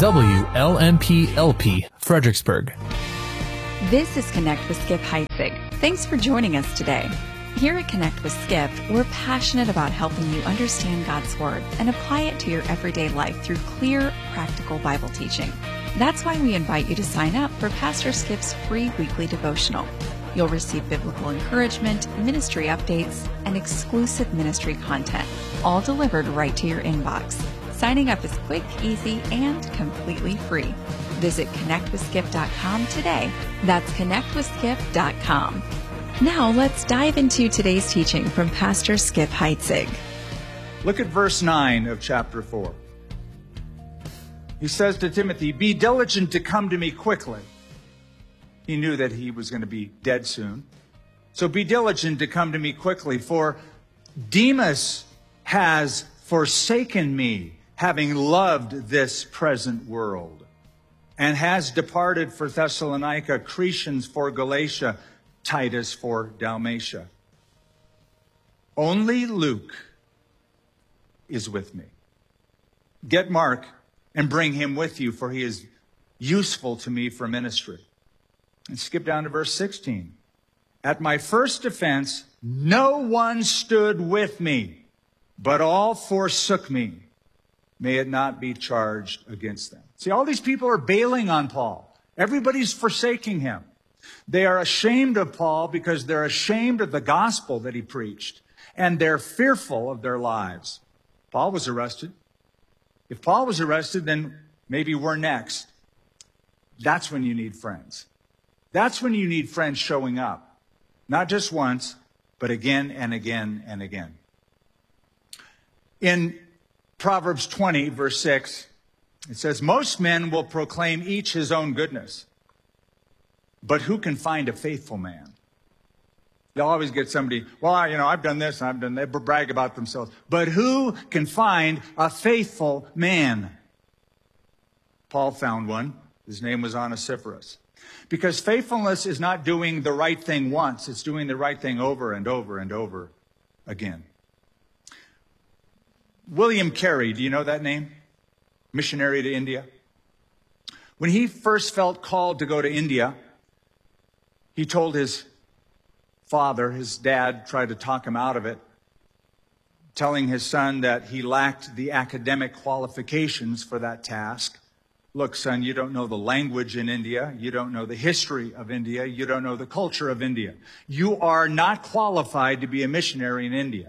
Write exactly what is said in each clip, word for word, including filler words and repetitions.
W L M P L P, Fredericksburg. This is Connect with Skip Heitzig. Thanks for joining us today. Here at Connect with Skip, we're passionate about helping you understand God's Word and apply it to your everyday life through clear, practical Bible teaching. That's why we invite you to sign up for Pastor Skip's free weekly devotional. You'll receive biblical encouragement, ministry updates, and exclusive ministry content, all delivered right to your inbox. Signing up is quick, easy, and completely free. Visit connect with skip dot com today. That's connect with skip dot com. Now let's dive into today's teaching from Pastor Skip Heitzig. Look at verse nine of chapter four. He says to Timothy, "Be diligent to come to me quickly." He knew that he was going to be dead soon. So be diligent to come to me quickly, for Demas has forsaken me, having loved this present world, and has departed for Thessalonica, Cretans for Galatia, Titus for Dalmatia. Only Luke is with me. Get Mark and bring him with you, for he is useful to me for ministry. And skip down to verse sixteen. At my first defense, no one stood with me, but all forsook me. May it not be charged against them. See, all these people are bailing on Paul. Everybody's forsaking him. They are ashamed of Paul because they're ashamed of the gospel that he preached, and they're fearful of their lives. Paul was arrested. If Paul was arrested, then maybe we're next. That's when you need friends. That's when you need friends showing up. Not just once, but again and again and again. In Proverbs twenty, verse six, it says, "Most men will proclaim each his own goodness, but who can find a faithful man?" You'll always get somebody, well, you know, I've done this and I've done that, they brag about themselves. But who can find a faithful man? Paul found one. His name was Onesiphorus. Because faithfulness is not doing the right thing once. It's doing the right thing over and over and over again. William Carey, do you know that name? Missionary to India. When he first felt called to go to India, he told his father, his dad, tried to talk him out of it, telling his son that he lacked the academic qualifications for that task. Look, son, you don't know the language in India. You don't know the history of India. You don't know the culture of India. You are not qualified to be a missionary in India.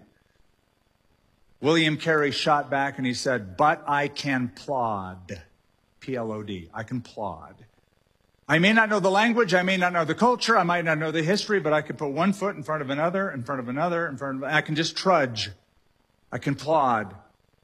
William Carey shot back and he said, "But I can plod." P L O D. I can plod. I may not know the language. I may not know the culture. I might not know the history, but I can put one foot in front of another, in front of another, in front of, I can just trudge. I can plod.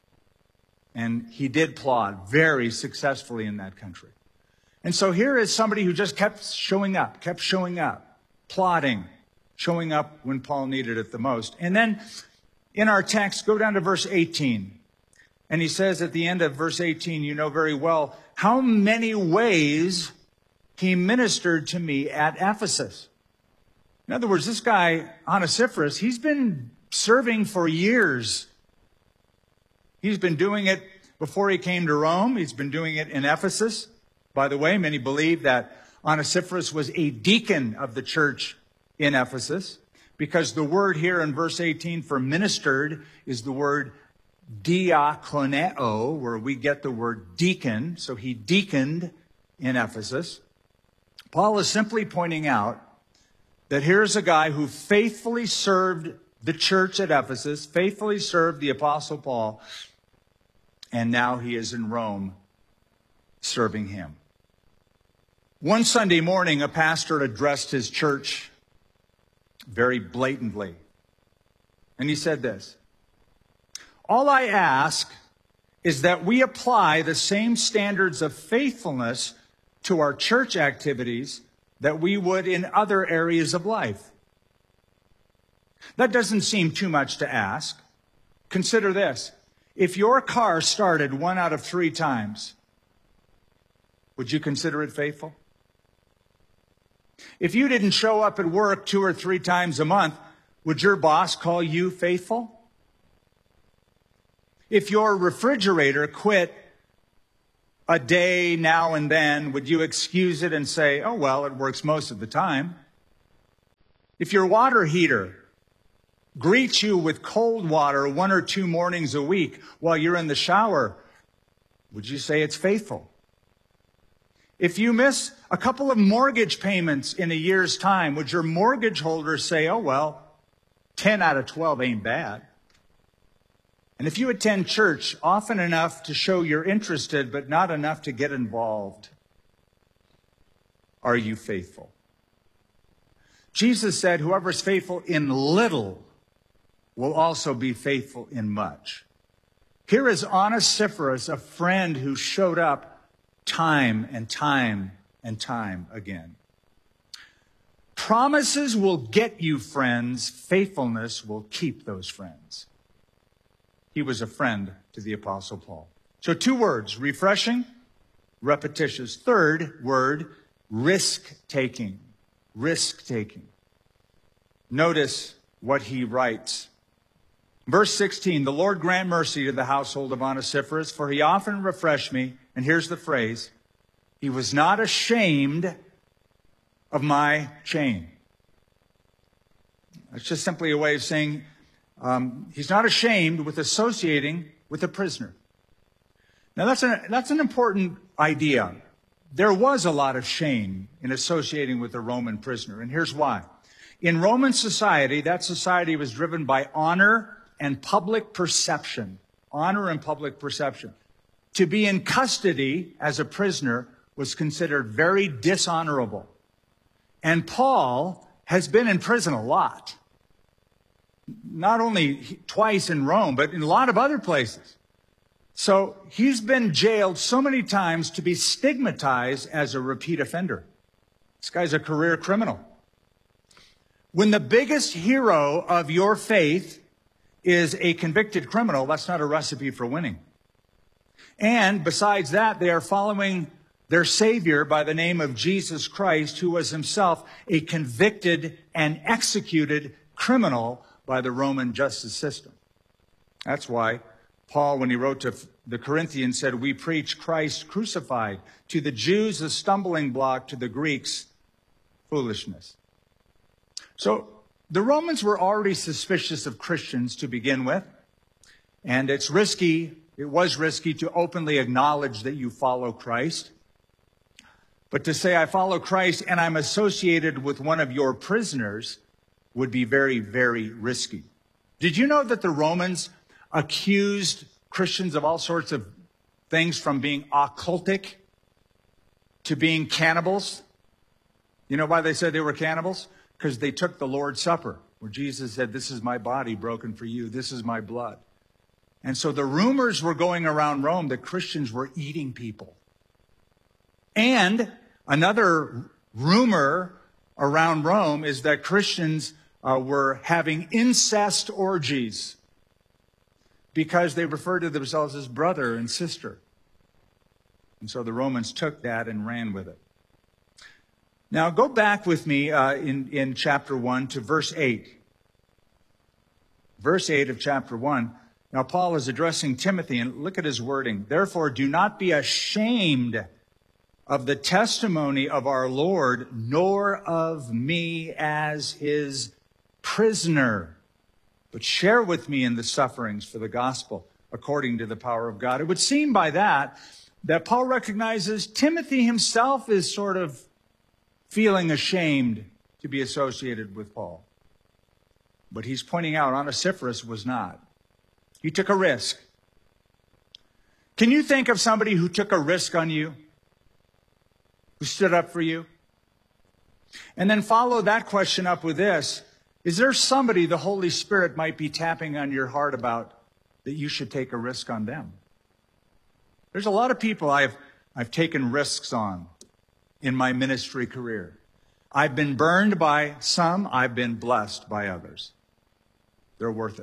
And he did plod very successfully in that country. And so here is somebody who just kept showing up, kept showing up, plodding, showing up when Paul needed it the most. And then in our text, go down to verse eighteen. And he says at the end of verse eighteen, you know very well how many ways he ministered to me at Ephesus. In other words, this guy, Onesiphorus, he's been serving for years. He's been doing it before he came to Rome. He's been doing it in Ephesus. By the way, many believe that Onesiphorus was a deacon of the church in Ephesus, because the word here in verse eighteen for ministered is the word diakoneo, where we get the word deacon. So he deaconed in Ephesus. Paul is simply pointing out that here's a guy who faithfully served the church at Ephesus, faithfully served the Apostle Paul, and now he is in Rome serving him. One Sunday morning, a pastor addressed his church very blatantly. And he said this: "All I ask is that we apply the same standards of faithfulness to our church activities that we would in other areas of life." That doesn't seem too much to ask. Consider this. If your car started one out of three times, would you consider it faithful? If you didn't show up at work two or three times a month, would your boss call you faithful? If your refrigerator quit a day now and then, would you excuse it and say, oh, well, it works most of the time? If your water heater greets you with cold water one or two mornings a week while you're in the shower, would you say it's faithful? If you miss a couple of mortgage payments in a year's time, would your mortgage holder say, oh, well, ten out of twelve ain't bad? And if you attend church often enough to show you're interested, but not enough to get involved, are you faithful? Jesus said, whoever's faithful in little will also be faithful in much. Here is Onesiphorus, a friend who showed up time and time and time again. Promises will get you friends. Faithfulness will keep those friends. He was a friend to the Apostle Paul. So two words, refreshing, repetitious. Third word, risk-taking. Risk-taking. Notice what he writes. Verse sixteen, the Lord grant mercy to the household of Onesiphorus, for he often refreshed me. And here's the phrase, he was not ashamed of my chain. That's just simply a way of saying um, he's not ashamed with associating with a prisoner. Now that's, a, that's an important idea. There was a lot of shame in associating with a Roman prisoner, and here's why. In Roman society, that society was driven by honor and public perception. Honor and public perception. To be in custody as a prisoner was considered very dishonorable. And Paul has been in prison a lot. Not only twice in Rome, but in a lot of other places. So he's been jailed so many times to be stigmatized as a repeat offender. This guy's a career criminal. When the biggest hero of your faith is a convicted criminal, that's not a recipe for winning. And besides that, they are following their Savior by the name of Jesus Christ, who was himself a convicted and executed criminal by the Roman justice system. That's why Paul, when he wrote to the Corinthians, said, we preach Christ crucified, to the Jews a stumbling block, to the Greeks foolishness. So the Romans were already suspicious of Christians to begin with, and it's risky, it was risky to openly acknowledge that you follow Christ. But to say I follow Christ and I'm associated with one of your prisoners would be very, very risky. Did you know that the Romans accused Christians of all sorts of things, from being occultic to being cannibals? You know why they said they were cannibals? Because they took the Lord's Supper, where Jesus said, this is my body broken for you. This is my blood. And so the rumors were going around Rome that Christians were eating people. And another rumor around Rome is that Christians uh, were having incest orgies because they referred to themselves as brother and sister. And so the Romans took that and ran with it. Now go back with me uh, in, in chapter one to verse eight. Verse eight of chapter one. Now Paul is addressing Timothy, and look at his wording. Therefore, do not be ashamed of the testimony of our Lord, nor of me as his prisoner, but share with me in the sufferings for the gospel according to the power of God. It would seem by that that Paul recognizes Timothy himself is sort of feeling ashamed to be associated with Paul. But he's pointing out Onesiphorus was not. He took a risk. Can you think of somebody who took a risk on you? Who stood up for you? And then follow that question up with this. Is there somebody the Holy Spirit might be tapping on your heart about that you should take a risk on them? There's a lot of people I've, I've taken risks on in my ministry career. I've been burned by some. I've been blessed by others. They're worth it.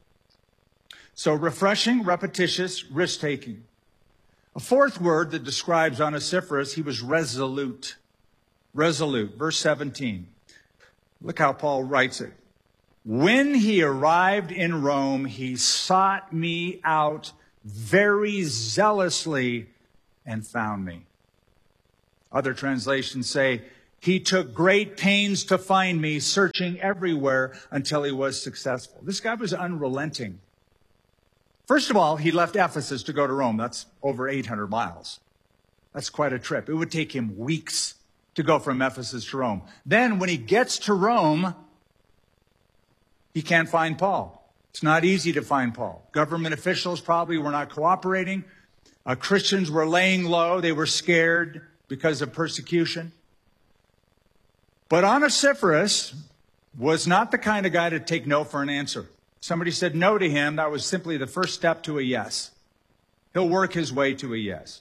So refreshing, repetitious, risk-taking. A fourth word that describes Onesiphorus, he was resolute. Resolute. Verse seventeen. Look how Paul writes it. When he arrived in Rome, he sought me out very zealously and found me. Other translations say, he took great pains to find me, searching everywhere until he was successful. This guy was unrelenting. First of all, he left Ephesus to go to Rome. That's over eight hundred miles. That's quite a trip. It would take him weeks to go from Ephesus to Rome. Then when he gets to Rome, he can't find Paul. It's not easy to find Paul. Government officials probably were not cooperating. Uh, Christians were laying low. They were scared because of persecution. But Onesiphorus was not the kind of guy to take no for an answer. Somebody said no to him. That was simply the first step to a yes. He'll work his way to a yes.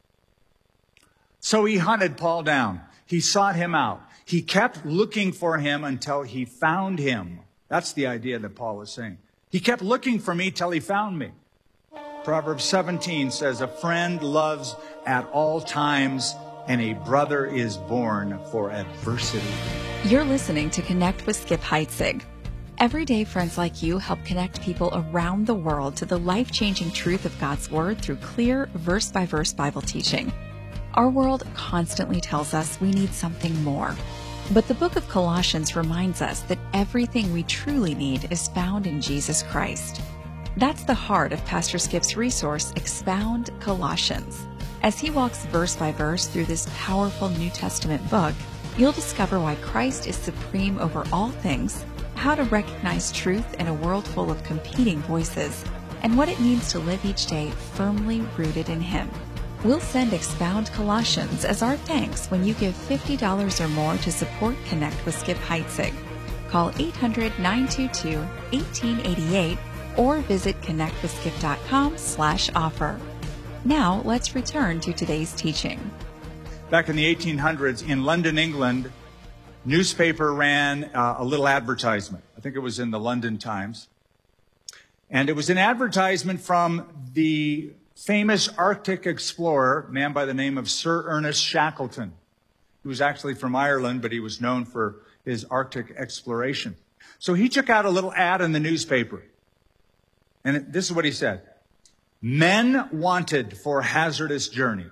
So he hunted Paul down. He sought him out. He kept looking for him until he found him. That's the idea that Paul is saying. He kept looking for me till he found me. Proverbs seventeen says, a friend loves at all times, and a brother is born for adversity. You're listening to Connect with Skip Heitzig. Everyday friends like you help connect people around the world to the life-changing truth of God's Word through clear, verse-by-verse Bible teaching. Our world constantly tells us we need something more. But the book of Colossians reminds us that everything we truly need is found in Jesus Christ. That's the heart of Pastor Skip's resource, Expound Colossians. As he walks verse by verse through this powerful New Testament book, you'll discover why Christ is supreme over all things, how to recognize truth in a world full of competing voices, and what it means to live each day firmly rooted in Him. We'll send Expound Colossians as our thanks when you give fifty dollars or more to support Connect with Skip Heitzig. Call eight hundred, nine two two, one eight eight eight or visit connectwithskip.com slash offer. Now, let's return to today's teaching. Back in the eighteen hundreds, in London, England, newspaper ran uh, a little advertisement. I think it was in the London Times. And it was an advertisement from the famous Arctic explorer, a man by the name of Sir Ernest Shackleton. He was actually from Ireland, but he was known for his Arctic exploration. So he took out a little ad in the newspaper. And it, this is what he said. Men wanted for hazardous journey.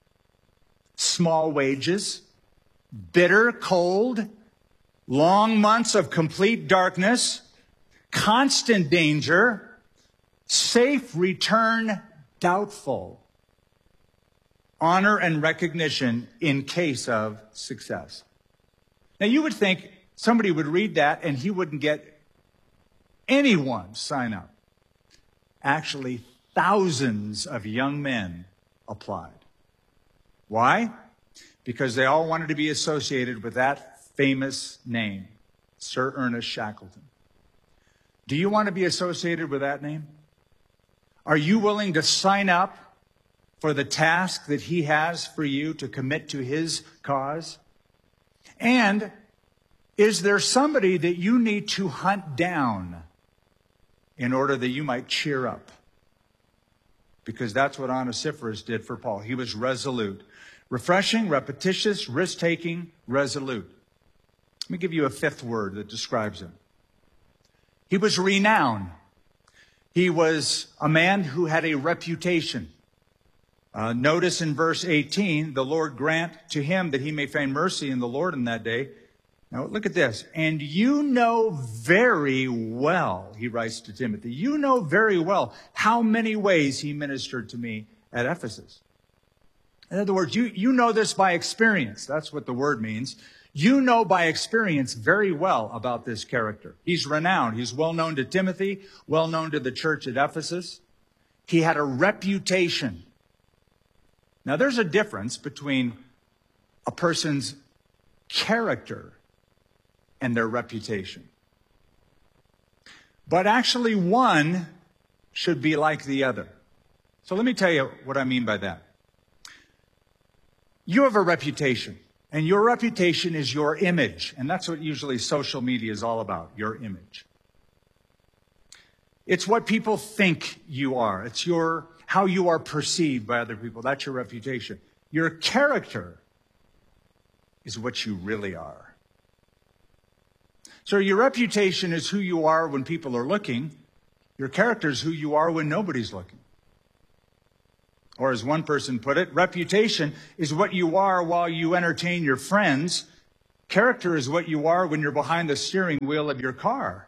Small wages, bitter cold, long months of complete darkness, constant danger, safe return doubtful, honor and recognition in case of success. Now you would think somebody would read that and he wouldn't get anyone sign up. Actually, thousands of young men applied. Why? Because they all wanted to be associated with that famous name, Sir Ernest Shackleton. Do you want to be associated with that name? Are you willing to sign up for the task that he has for you to commit to his cause? And is there somebody that you need to hunt down in order that you might cheer up? Because that's what Onesiphorus did for Paul. He was resolute. Refreshing, repetitious, risk-taking, resolute. Let me give you a fifth word that describes him. He was renowned. He was a man who had a reputation. Uh, notice in verse eighteen, the Lord grant to him that he may find mercy in the Lord in that day. Now look at this. And you know very well, he writes to Timothy, you know very well how many ways he ministered to me at Ephesus. In other words, you, you know this by experience. That's what the word means. You know by experience very well about this character. He's renowned. He's well known to Timothy, well known to the church at Ephesus. He had a reputation. Now, there's a difference between a person's character and their reputation. But actually, one should be like the other. So let me tell you what I mean by that. You have a reputation. And your reputation is your image. And that's what usually social media is all about, your image. It's what people think you are. It's your how you are perceived by other people. That's your reputation. Your character is what you really are. So your reputation is who you are when people are looking. Your character is who you are when nobody's looking. Or as one person put it, reputation is what you are while you entertain your friends. Character is what you are when you're behind the steering wheel of your car.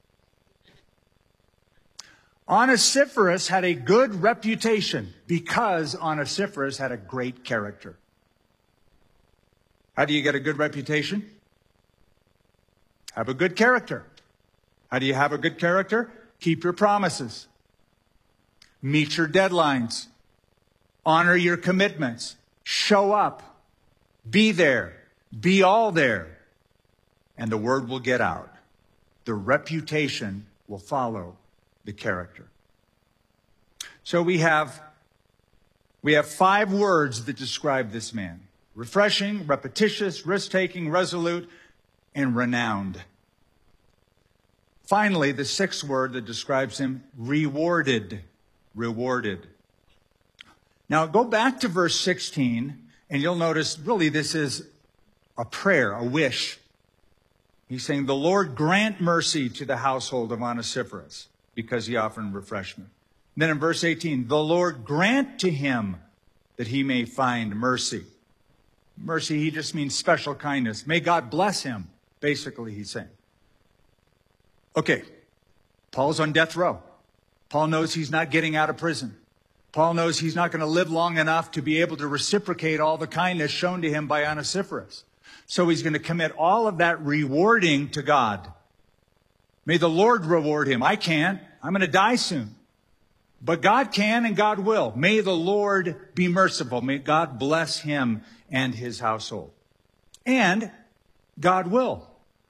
Onesiphorus had a good reputation because Onesiphorus had a great character. How do you get a good reputation? Have a good character. How do you have a good character? Keep your promises. Meet your deadlines. Honor your commitments. Show up. Be there. Be all there. And the word will get out. The reputation will follow the character. So we have, we have five words that describe this man. Refreshing, repetitious, risk-taking, resolute, and renowned. Finally, the sixth word that describes him, rewarded. Rewarded. Now go back to verse sixteen, and you'll notice really this is a prayer, a wish. He's saying, the Lord grant mercy to the household of Onesiphorus, because he offered refreshment. And then in verse eighteen, the Lord grant to him that he may find mercy. Mercy, he just means special kindness. May God bless him, basically he's saying. Okay, Paul's on death row. Paul knows he's not getting out of prison. Paul knows he's not going to live long enough to be able to reciprocate all the kindness shown to him by Onesiphorus. So he's going to commit all of that rewarding to God. May the Lord reward him. I can't. I'm going to die soon. But God can and God will. May the Lord be merciful. May God bless him and his household. And God will.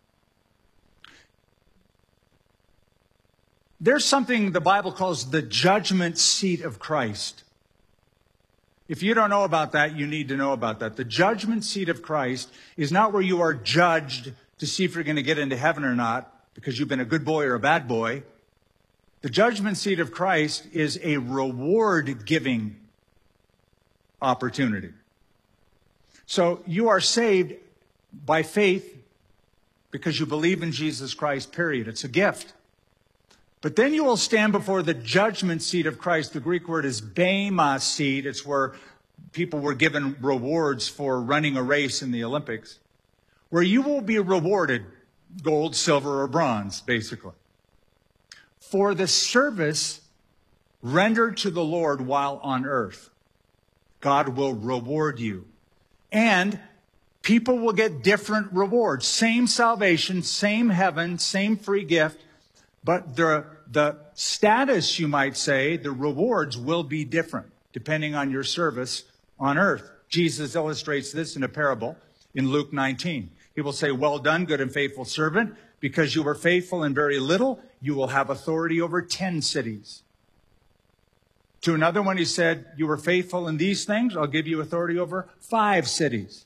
There's something the Bible calls the judgment seat of Christ. If you don't know about that, you need to know about that. The judgment seat of Christ is not where you are judged to see if you're going to get into heaven or not because you've been a good boy or a bad boy. The judgment seat of Christ is a reward-giving opportunity. So you are saved by faith because you believe in Jesus Christ, period. It's a gift. But then you will stand before the judgment seat of Christ. The Greek word is bema seat. It's where people were given rewards for running a race in the Olympics, where you will be rewarded gold, silver, or bronze, basically, for the service rendered to the Lord while on earth. God will reward you. And people will get different rewards. Same salvation, same heaven, same free gift. But the, the status, you might say, the rewards will be different depending on your service on earth. Jesus illustrates this in a parable in Luke nineteen. He will say, well done, good and faithful servant. Because you were faithful in very little, you will have authority over ten cities. To another one, he said, you were faithful in these things, I'll give you authority over five cities.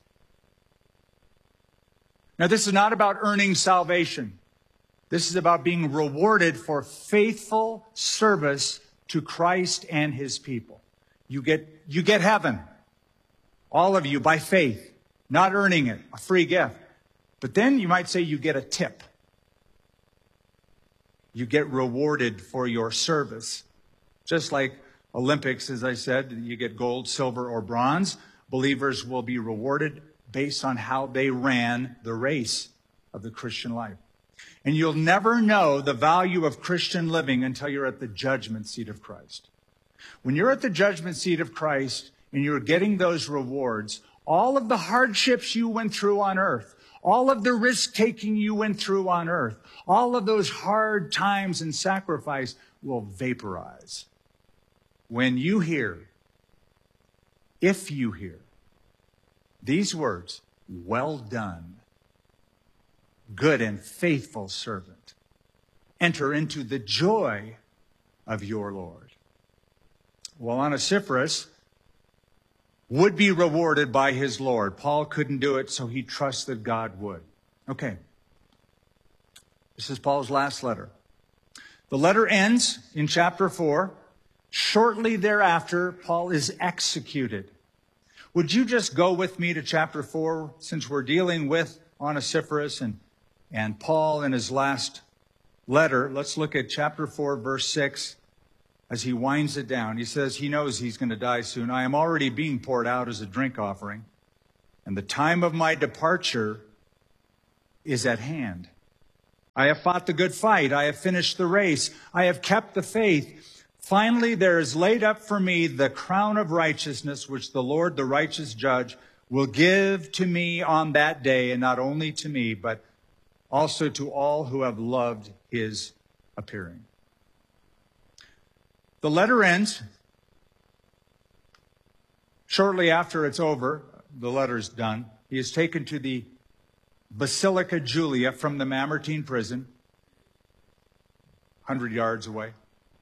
Now, this is not about earning salvation. This is about being rewarded for faithful service to Christ and his people. You get, you get heaven. All of you by faith, not earning it, a free gift. But then you might say you get a tip. You get rewarded for your service. Just like Olympics, as I said, you get gold, silver, or bronze. Believers will be rewarded based on how they ran the race of the Christian life. And you'll never know the value of Christian living until you're at the judgment seat of Christ. When you're at the judgment seat of Christ and you're getting those rewards, all of the hardships you went through on earth, all of the risk-taking you went through on earth, all of those hard times and sacrifice will vaporize. When you hear, if you hear, these words, well done, good and faithful servant, enter into the joy of your Lord. Well, Onesiphorus would be rewarded by his Lord. Paul couldn't do it, so he trusted God would. Okay. This is Paul's last letter. The letter ends in chapter four. Shortly thereafter, Paul is executed. Would you just go with me to chapter four, since we're dealing with Onesiphorus and, and Paul in his last letter? Let's look at chapter four, verse six. as he winds it down. He says he knows he's going to die soon. I am already being poured out as a drink offering, and the time of my departure is at hand. I have fought the good fight. I have finished the race. I have kept the faith. Finally, there is laid up for me the crown of righteousness, which the Lord, the righteous judge, will give to me on that day, and not only to me, but also to all who have loved his appearing. The letter ends. Shortly after it's over, the letter's done, he is taken to the Basilica Julia from the Mamertine prison, one hundred yards away.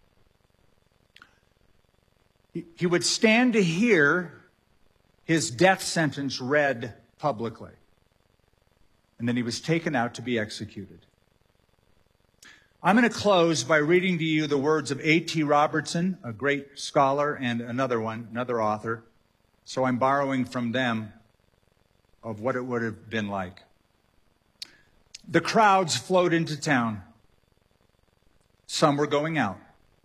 He, he would stand to hear his death sentence read publicly. And then he was taken out to be executed. I'm going to close by reading to you the words of A T Robertson, a great scholar, and another one, another author. So I'm borrowing from them of what it would have been like. The crowds flowed into town. Some were going out.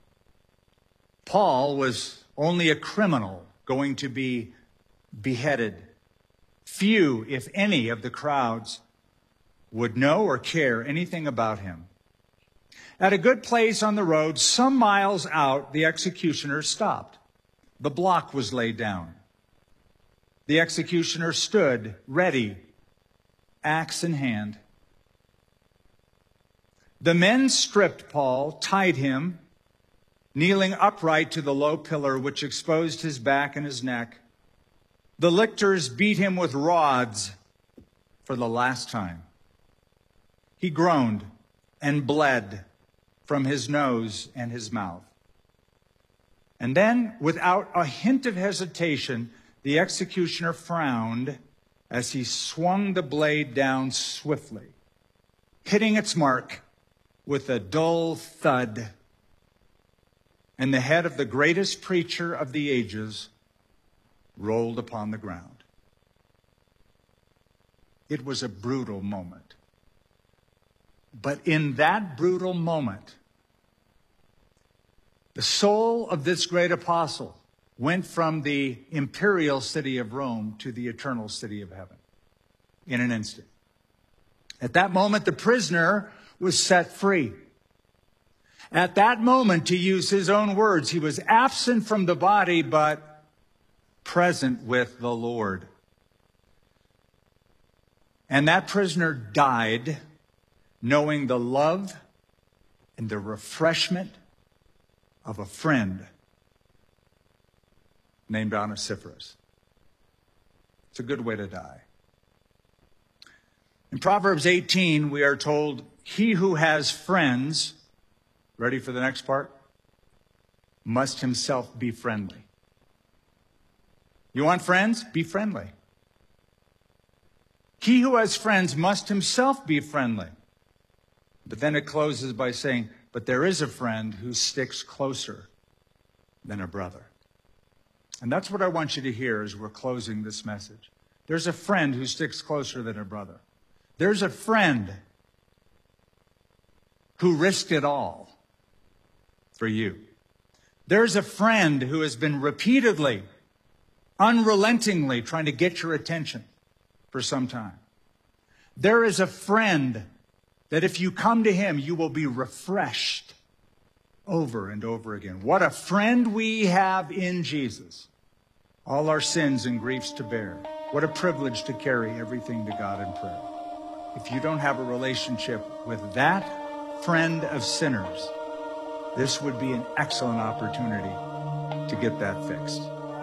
Paul was only a criminal going to be beheaded. Few, if any, of the crowds would know or care anything about him. At a good place on the road, some miles out, the executioner stopped. The block was laid down. The executioner stood ready, axe in hand. The men stripped Paul, tied him, kneeling upright to the low pillar which exposed his back and his neck. The lictors beat him with rods for the last time. He groaned and bled from his nose and his mouth. And then, without a hint of hesitation, the executioner frowned as he swung the blade down swiftly, hitting its mark with a dull thud. And the head of the greatest preacher of the ages rolled upon the ground. It was a brutal moment. But in that brutal moment, the soul of this great apostle went from the imperial city of Rome to the eternal city of heaven in an instant. At that moment, the prisoner was set free. At that moment, to use his own words, he was absent from the body, but present with the Lord. And that prisoner died knowing the love and the refreshment of a friend named Onesiphorus. It's a good way to die. In Proverbs eighteen, we are told, he who has friends, ready for the next part, must himself be friendly. You want friends? Be friendly. He who has friends must himself be friendly. But then it closes by saying, but there is a friend who sticks closer than a brother. And that's what I want you to hear as we're closing this message. There's a friend who sticks closer than a brother. There's a friend who risked it all for you. There's a friend who has been repeatedly, unrelentingly trying to get your attention for some time. There is a friend that if you come to him, you will be refreshed over and over again. What a friend we have in Jesus. All our sins and griefs to bear. What a privilege to carry everything to God in prayer. If you don't have a relationship with that friend of sinners, this would be an excellent opportunity to get that fixed.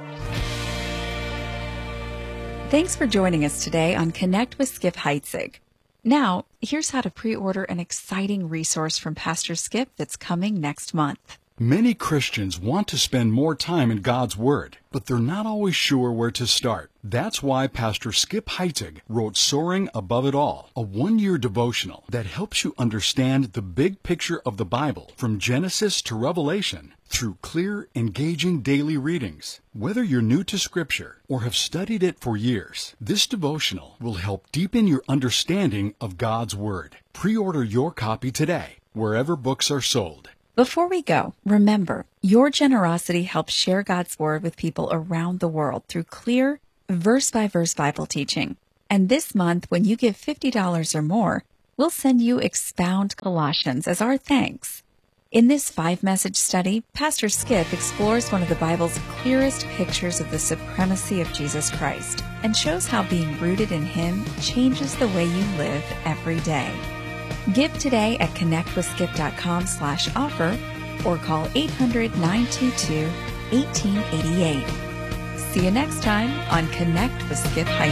Thanks for joining us today on Connect with Skip Heitzig. Now, here's how to pre-order an exciting resource from Pastor Skip that's coming next month. Many Christians want to spend more time in God's Word, but they're not always sure where to start. That's why Pastor Skip Heitzig wrote Soaring Above It All, a one-year devotional that helps you understand the big picture of the Bible from Genesis to Revelation through clear, engaging daily readings. Whether you're new to Scripture or have studied it for years, this devotional will help deepen your understanding of God's Word. Pre-order your copy today, wherever books are sold. Before we go, remember, your generosity helps share God's Word with people around the world through clear, verse-by-verse Bible teaching. And this month, when you give fifty dollars or more, we'll send you Expound Colossians as our thanks. In this five-message study, Pastor Skip explores one of the Bible's clearest pictures of the supremacy of Jesus Christ and shows how being rooted in Him changes the way you live every day. Give today at connectwithskip.com slash offer or call eight hundred, nine two two, one eight eight eight. See you next time on Connect with Skip Heitzig.